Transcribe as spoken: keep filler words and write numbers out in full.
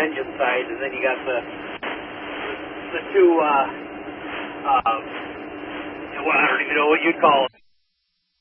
engine side, and then you got the the two. Uh, uh, well, I don't even know what you'd call them.